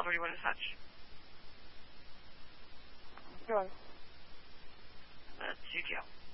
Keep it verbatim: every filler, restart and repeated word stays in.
or do you want to touch? Sure. Let's do Joe.